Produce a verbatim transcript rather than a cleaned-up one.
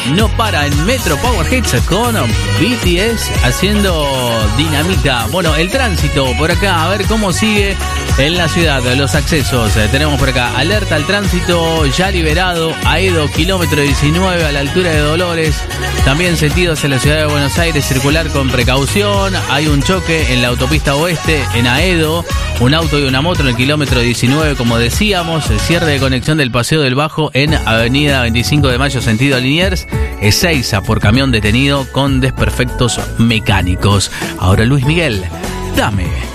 no para en Metro Power Hits con B T S haciendo dinamita. Bueno, el tránsito por acá, a ver cómo sigue en la ciudad, los accesos. Eh, tenemos por acá alerta al tránsito ya liberado, Aedo, kilómetro diecinueve a la altura de Dolores. También sentido hacia la ciudad de Buenos Aires, circular con precaución. Hay un choque en la autopista oeste en Aedo, un auto y una moto en el kilómetro diecinueve, como decíamos. El cierre de conexión del Paseo del Bajo en avenida veinticinco de mayo, sentido Liniers. Ezeiza por camión detenido con desperfectos mecánicos. Ahora Luis Miguel, dame